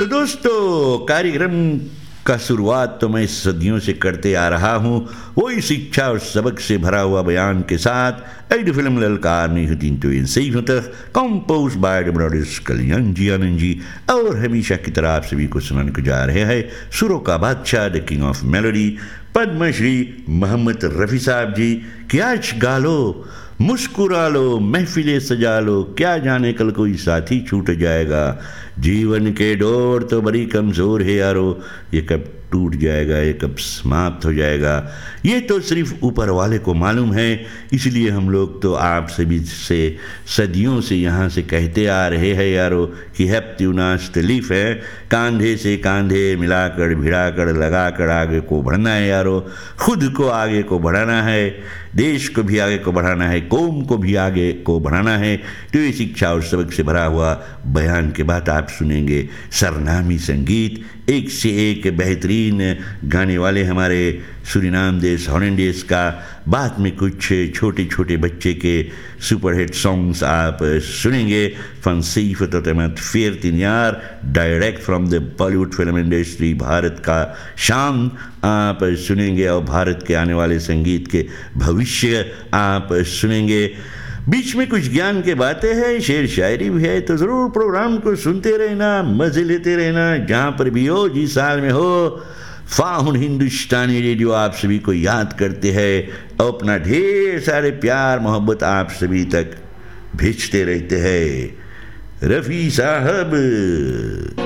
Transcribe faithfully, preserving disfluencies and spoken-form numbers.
तो दोस्तों, कार्यक्रम का शुरुआत तो मैं सदियों से करते आ रहा हूँ, वही शिक्षा और सबक से भरा हुआ बयान के साथ। ऐड फिल्म ललकार नहीं होती तो इन सही होता, कंपोज बाय ब्रदर्स कल्याण जी आनंद जी, और हमेशा की तरह आप सभी को सुनाने को जा रहे हैं सुरों का बादशाह, the king of melody, Padmashri Mohammad Rafi साहब जी। कि आज गा लो, मुस्कुरा लो, महफिलें सजा लो, क्या जाने कल कोई साथी छूट जाएगा, जीवन के डोर तो बड़ी कमज़ोर है यारो, ये कब टूट जाएगा, ये कब समाप्त हो जाएगा, ये तो सिर्फ ऊपर वाले को मालूम है। इसलिए हम लोग तो आप सभी से सदियों से यहाँ से कहते आ रहे हैं यारो कि हैप्पी उनास तलीफ है, कांधे से कांधे मिलाकर भिड़ाकर लगाकर आगे को बढ़ना है यारो, खुद को आगे को बढ़ाना है, देश को भी आगे को बढ़ाना है, कौम को भी आगे को बढ़ाना है। तो ये शिक्षा और सबक से भरा हुआ बयान के बाद आप सुनेंगे सरनामी संगीत, एक से एक बेहतरीन गाने वाले हमारे सूरीनाम देश हॉलैंडेस का, बाद में कुछ छोटे छोटे बच्चे के सुपरहिट सॉन्ग्स आप सुनेंगे। van zeventig met veertien jaar, direct from the Bollywood film industry, Bharat का शान आप सुनेंगे, और भारत के आने वाले संगीत के भविष्य आप सुनेंगे। बीच में कुछ ज्ञान के बातें हैं, शेर शायरी भी है, तो ज़रूर प्रोग्राम को सुनते रहना, मज़े लेते रहना, जहाँ पर भी हो, जिस साल में हो। फाहुन हिंदुस्तानी रेडियो आप सभी को याद करते हैं और अपना ढेर सारे प्यार मोहब्बत आप सभी तक भेजते रहते हैं। रफ़ी साहब।